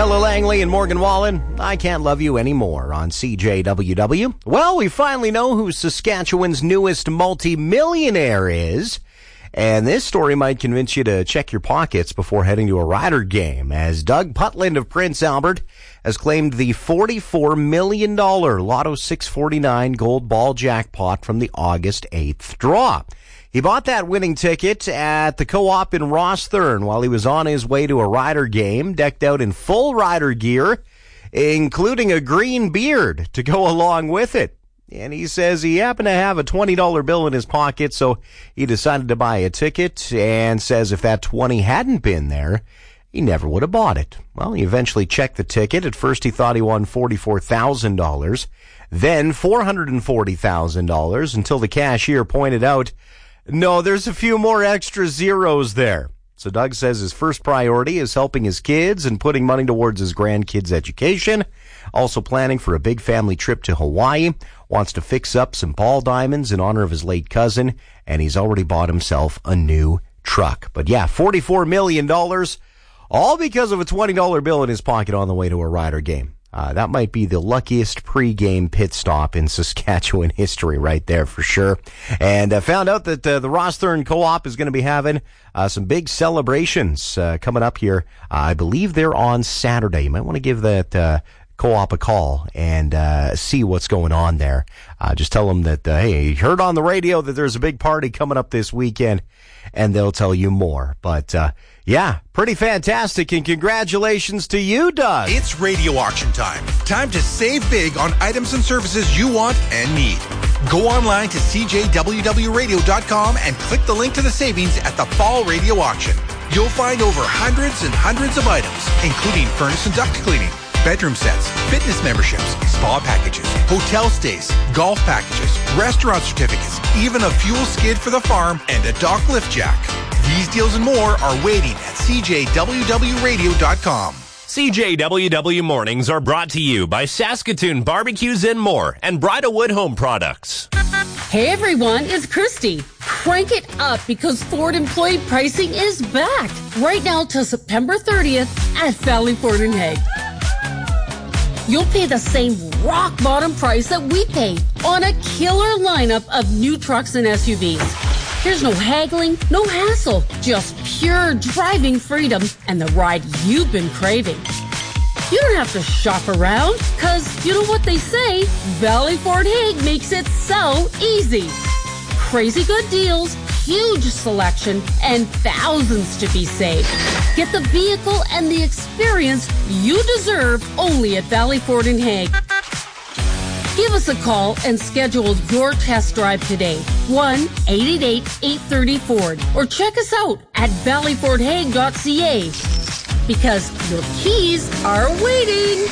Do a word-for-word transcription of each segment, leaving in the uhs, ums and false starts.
Ella Langley and Morgan Wallen, I Can't Love You Anymore on C J W W. Well, we finally know who Saskatchewan's newest multi-millionaire is. And this story might convince you to check your pockets before heading to a Rider game, as Doug Putland of Prince Albert has claimed the forty-four million dollars Lotto six forty-nine Gold Ball jackpot from the August eighth draw. He bought that winning ticket at the Co-op in Rosthern while he was on his way to a Rider game, decked out in full Rider gear, including a green beard to go along with it. And he says he happened to have a twenty dollar bill in his pocket, so he decided to buy a ticket, and says if that twenty hadn't been there, he never would have bought it. Well, he eventually checked the ticket. At first he thought he won forty-four thousand dollars, then four hundred forty thousand dollars, until the cashier pointed out, no, there's a few more extra zeros there. So Doug says his first priority is helping his kids and putting money towards his grandkids' education. Also planning for a big family trip to Hawaii. Wants to fix up some ball diamonds in honor of his late cousin. And he's already bought himself a new truck. But yeah, forty-four million dollars, all because of a twenty dollar bill in his pocket on the way to a Rider game. Uh, that might be the luckiest pre-game pit stop in Saskatchewan history right there for sure. And uh, found out that uh, the Rosthern Co-op is going to be having uh, some big celebrations uh, coming up here. Uh, I believe they're on Saturday. You might want to give that uh, Co-op a call and uh, see what's going on there. Uh, just tell them that, uh, hey, you heard on the radio that there's a big party coming up this weekend, and they'll tell you more. But, uh, yeah, pretty fantastic, and congratulations to you, Doug. It's radio auction time. Time to save big on items and services you want and need. Go online to c j w w radio dot com and click the link to the savings at the Fall Radio Auction. You'll find over hundreds and hundreds of items, including furnace and duct cleaning, bedroom sets, fitness memberships, spa packages, hotel stays, golf packages, restaurant certificates, even a fuel skid for the farm, and a dock lift jack. These deals and more are waiting at c j w w radio dot com. C J W W Mornings are brought to you by Saskatoon Barbecues and More and Bridalwood Home Products. Hey everyone, it's Christy. Crank it up because Ford employee pricing is back right now till September thirtieth at Valley Ford in Hague. You'll pay the same rock bottom price that we pay on a killer lineup of new trucks and S U Vs. There's no haggling, no hassle, just pure driving freedom and the ride you've been craving. You don't have to shop around, cause you know what they say, Valley Ford Hague makes it so easy. Crazy good deals, huge selection, and thousands to be saved. Get the vehicle and the experience you deserve only at Valley Ford in Hague. Give us a call and schedule your test drive today. one eight eight eight, eight three zero, Ford. Or check us out at valley ford hague dot c a. Because your keys are waiting.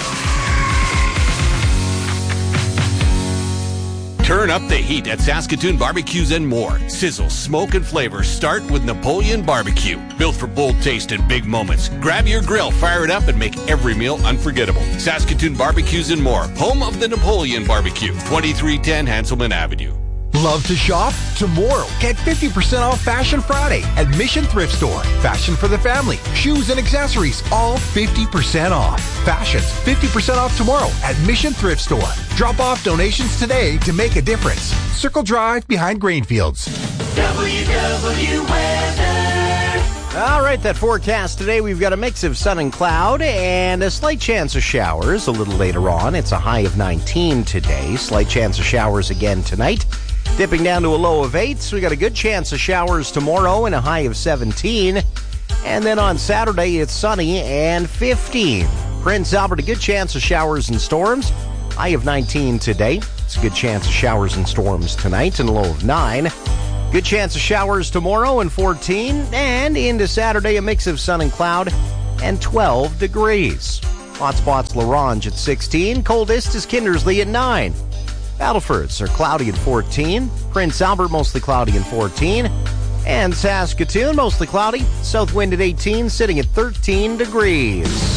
Turn up the heat at Saskatoon Barbecues and More. Sizzle, smoke, and flavor start with Napoleon Barbecue. Built for bold taste and big moments. Grab your grill, fire it up, and make every meal unforgettable. Saskatoon Barbecues and More. Home of the Napoleon Barbecue. twenty-three ten Hanselman Avenue. Love to shop? Tomorrow, get fifty percent off Fashion Friday at Mission Thrift Store. Fashion for the family, shoes and accessories, all fifty percent off. Fashions, fifty percent off tomorrow at Mission Thrift Store. Drop off donations today to make a difference. Circle Drive behind Grainfields. W W Weather. All right, that forecast today, we've got a mix of sun and cloud and a slight chance of showers a little later on. It's a high of nineteen today. Slight chance of showers again tonight. Dipping down to a low of eight, so we got a good chance of showers tomorrow and a high of seventeen. And then on Saturday, it's sunny and fifteen. Prince Albert, a good chance of showers and storms. High of nineteen today. It's a good chance of showers and storms tonight and a low of nine. Good chance of showers tomorrow and fourteen. And into Saturday, a mix of sun and cloud and twelve degrees. Hot spots Larange at sixteen. Coldest is Kindersley at nine. Battlefords are cloudy at fourteen. Prince Albert, mostly cloudy at fourteen. And Saskatoon, mostly cloudy. South wind at eighteen, sitting at thirteen degrees.